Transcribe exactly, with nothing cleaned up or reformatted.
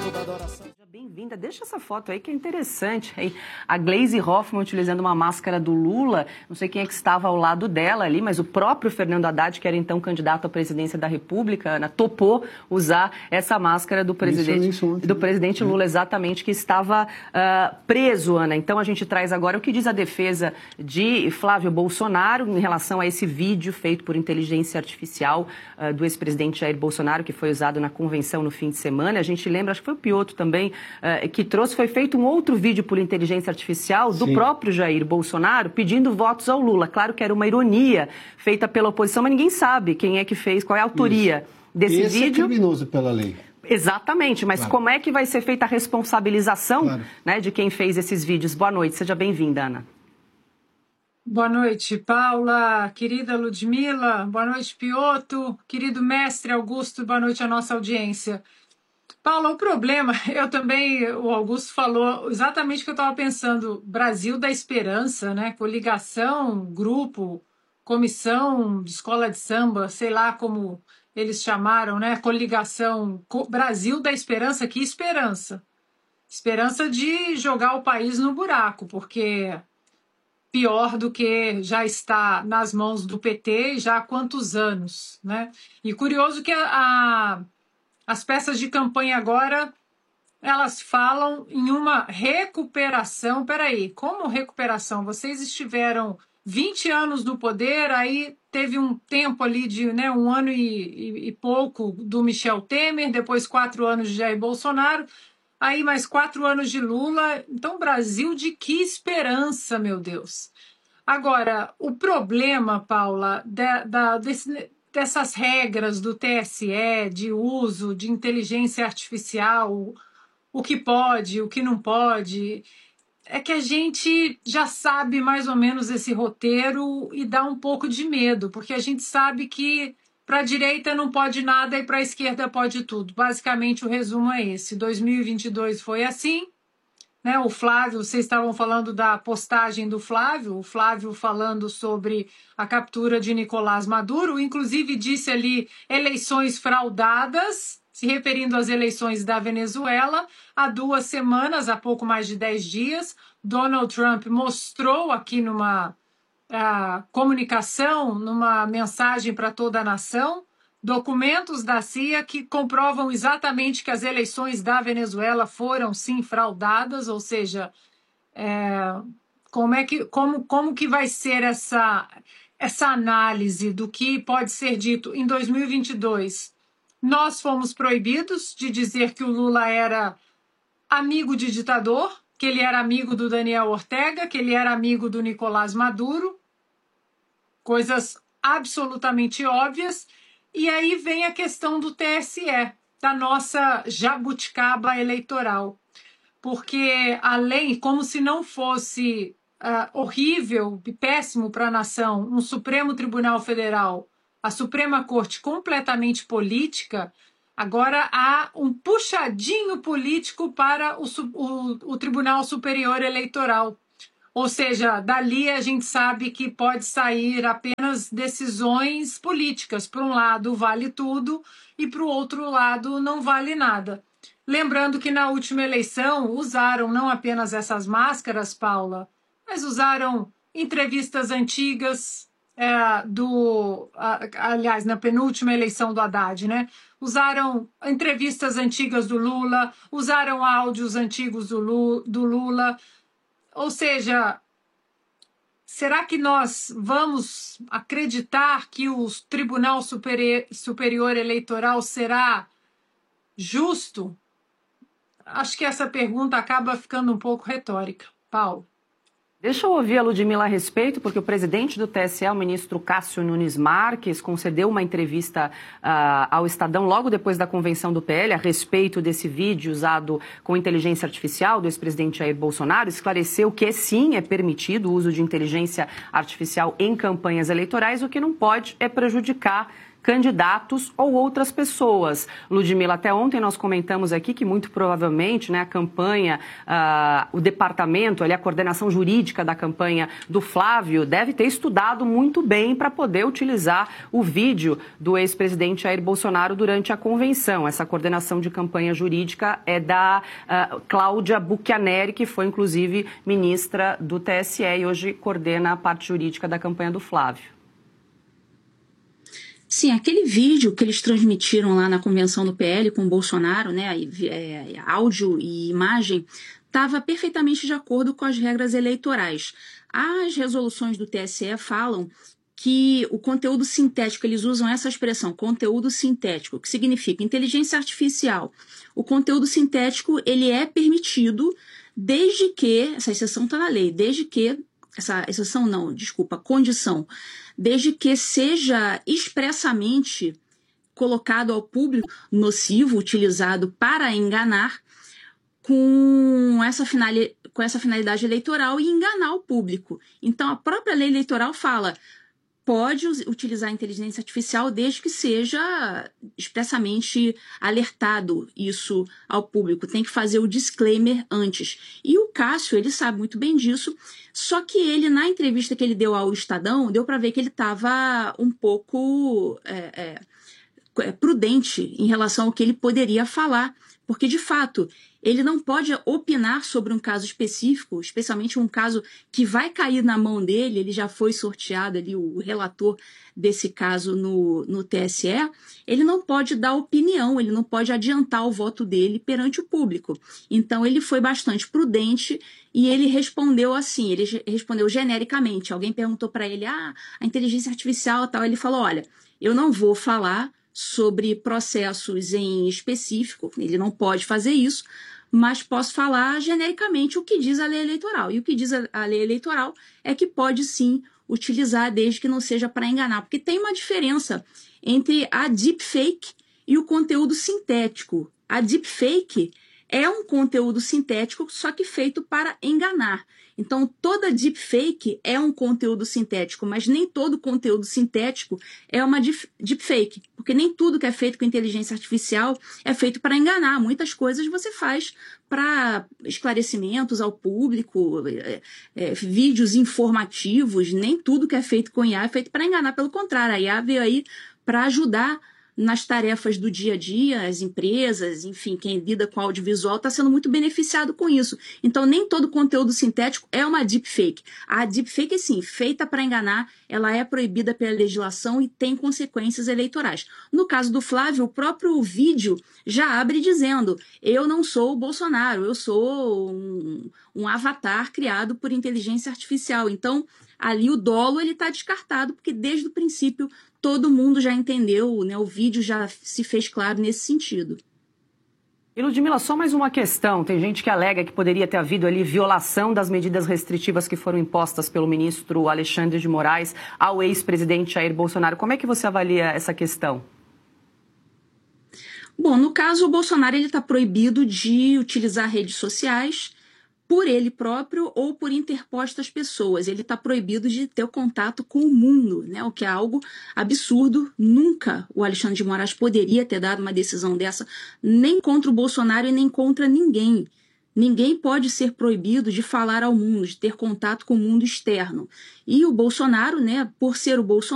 toda adoração. Bem-vinda. Deixa essa foto aí que é interessante. Aí, a Gleisi Hoffmann utilizando uma máscara do Lula. Não sei quem é que estava ao lado dela ali, mas o próprio Fernando Haddad, que era então candidato à presidência da República, Ana, topou usar essa máscara do presidente, isso, isso ontem, do presidente Lula, exatamente, que estava uh, preso, Ana. Então a gente traz agora o que diz a defesa de Flávio Bolsonaro em relação a esse vídeo feito por inteligência artificial uh, do ex-presidente Jair Bolsonaro, que foi usado na convenção no fim de semana. A gente lembra, acho que foi o Piotto também, Uh, que trouxe, foi feito um outro vídeo por inteligência artificial do Sim. próprio Jair Bolsonaro pedindo votos ao Lula. Claro que era uma ironia feita pela oposição, mas ninguém sabe quem é que fez, qual é a autoria Isso. desse Esse vídeo. É criminoso pela lei. Exatamente, mas claro. Como é que vai ser feita a responsabilização claro. né, de quem fez esses vídeos? Boa noite, seja bem-vinda, Ana. Boa noite, Paula, querida Ludmila, boa noite, Piotto, querido mestre Augusto, boa noite à nossa audiência. Paula, o problema, eu também, o Augusto falou exatamente o que eu estava pensando, Brasil da Esperança, né? Coligação, grupo, comissão de escola de samba, sei lá como eles chamaram, né? Coligação, Brasil da Esperança, que esperança? Esperança de jogar o país no buraco, porque pior do que já está nas mãos do P T já há quantos anos, né? E curioso que a... a As peças de campanha agora, elas falam em uma recuperação. Peraí, como recuperação? Vocês estiveram vinte anos no poder, aí teve um tempo ali de né, um ano e, e, e pouco do Michel Temer, depois quatro anos de Jair Bolsonaro, aí mais quatro anos de Lula. Então, Brasil de que esperança, meu Deus. Agora, o problema, Paula, da, da, desse... dessas regras do T S E, de uso de inteligência artificial, o que pode, o que não pode, é que a gente já sabe mais ou menos esse roteiro e dá um pouco de medo, porque a gente sabe que para a direita não pode nada e para a esquerda pode tudo. Basicamente o resumo é esse. dois mil e vinte e dois foi assim, né? O Flávio, vocês estavam falando da postagem do Flávio, o Flávio falando sobre a captura de Nicolás Maduro, inclusive disse ali eleições fraudadas, se referindo às eleições da Venezuela. Há duas semanas, há pouco mais de dez dias, Donald Trump mostrou aqui numa uh, comunicação, numa mensagem para toda a nação, documentos da C I A que comprovam exatamente que as eleições da Venezuela foram, sim, fraudadas, ou seja, é, como, é que, como, como que vai ser essa, essa análise do que pode ser dito em dois mil e vinte e dois? Nós fomos proibidos de dizer que o Lula era amigo de ditador, que ele era amigo do Daniel Ortega, que ele era amigo do Nicolás Maduro, coisas absolutamente óbvias. E aí vem a questão do T S E, da nossa jabuticaba eleitoral. Porque, além, como se não fosse uh, horrível e péssimo para a nação, um Supremo Tribunal Federal, a Suprema Corte completamente política, agora há um puxadinho político para o, o, o Tribunal Superior Eleitoral. Ou seja, dali a gente sabe que pode sair apenas decisões políticas. Por um lado vale tudo e para o outro lado não vale nada. Lembrando que na última eleição usaram não apenas essas máscaras, Paula, mas usaram entrevistas antigas é, do... Aliás, na penúltima eleição do Haddad, né? Usaram entrevistas antigas do Lula, usaram áudios antigos do Lula, do Lula. Ou seja, será que nós vamos acreditar que o Tribunal Superior Eleitoral será justo? Acho que essa pergunta acaba ficando um pouco retórica. Paulo. Deixa eu ouvir a Ludmila a respeito, porque o presidente do T S E, o ministro Cássio Nunes Marques, concedeu uma entrevista uh, ao Estadão logo depois da convenção do P L a respeito desse vídeo usado com inteligência artificial do ex-presidente Jair Bolsonaro. Esclareceu que sim, é permitido o uso de inteligência artificial em campanhas eleitorais, o que não pode é prejudicar candidatos ou outras pessoas. Ludmila, até ontem nós comentamos aqui que muito provavelmente, né, a campanha, uh, o departamento, ali, a coordenação jurídica da campanha do Flávio deve ter estudado muito bem para poder utilizar o vídeo do ex-presidente Jair Bolsonaro durante a convenção. Essa coordenação de campanha jurídica é da uh, Cláudia Bucchianeri, que foi inclusive ministra do T S E e hoje coordena a parte jurídica da campanha do Flávio. Sim, aquele vídeo que eles transmitiram lá na convenção do P L com o Bolsonaro, né, é, áudio e imagem, estava perfeitamente de acordo com as regras eleitorais. As resoluções do T S E falam que o conteúdo sintético, eles usam essa expressão, conteúdo sintético, que significa inteligência artificial. O conteúdo sintético, ele é permitido desde que, essa exceção está na lei, desde que, essa exceção não, desculpa, condição, desde que seja expressamente colocado ao público nocivo, utilizado para enganar, com essa, finali- com essa finalidade eleitoral e enganar o público. Então, a própria lei eleitoral fala, pode utilizar a inteligência artificial desde que seja expressamente alertado isso ao público. Tem que fazer o disclaimer antes. E o Cássio, ele sabe muito bem disso, só que ele, na entrevista que ele deu ao Estadão, deu para ver que ele estava um pouco é, é, prudente em relação ao que ele poderia falar, porque, de fato, ele não pode opinar sobre um caso específico, especialmente um caso que vai cair na mão dele, ele já foi sorteado ali, o relator desse caso no, no T S E, ele não pode dar opinião, ele não pode adiantar o voto dele perante o público. Então, ele foi bastante prudente e ele respondeu assim, ele respondeu genericamente. Alguém perguntou para ele, ah, a inteligência artificial e tal, ele falou, olha, eu não vou falar sobre processos em específico, ele não pode fazer isso, mas posso falar genericamente o que diz a lei eleitoral. E o que diz a lei eleitoral é que pode sim utilizar desde que não seja para enganar, porque tem uma diferença entre a deepfake e o conteúdo sintético. A deepfake é um conteúdo sintético, só que feito para enganar. Então, toda deepfake é um conteúdo sintético, mas nem todo conteúdo sintético é uma deepfake, porque nem tudo que é feito com inteligência artificial é feito para enganar. Muitas coisas você faz para esclarecimentos ao público, é, é, vídeos informativos, nem tudo que é feito com I A é feito para enganar. Pelo contrário, a I A veio aí para ajudar nas tarefas do dia a dia, as empresas, enfim, quem lida com audiovisual está sendo muito beneficiado com isso. Então, nem todo conteúdo sintético é uma deepfake. A deepfake, sim, feita para enganar, ela é proibida pela legislação e tem consequências eleitorais. No caso do Flávio, o próprio vídeo já abre dizendo, eu não sou o Bolsonaro, eu sou um, um avatar criado por inteligência artificial. Então, ali o dolo está descartado, porque desde o princípio todo mundo já entendeu, né? O vídeo já se fez claro nesse sentido. E Ludmila, só mais uma questão. Tem gente que alega que poderia ter havido ali violação das medidas restritivas que foram impostas pelo ministro Alexandre de Moraes ao ex-presidente Jair Bolsonaro. Como é que você avalia essa questão? Bom, no caso, o Bolsonaro está proibido de utilizar redes sociais por ele próprio ou por interpostas pessoas. Ele está proibido de ter o contato com o mundo, né? O que é algo absurdo. Nunca o Alexandre de Moraes poderia ter dado uma decisão dessa, nem contra o Bolsonaro e nem contra ninguém. Ninguém pode ser proibido de falar ao mundo, de ter contato com o mundo externo. E o Bolsonaro, né, por ser o Bolsonaro,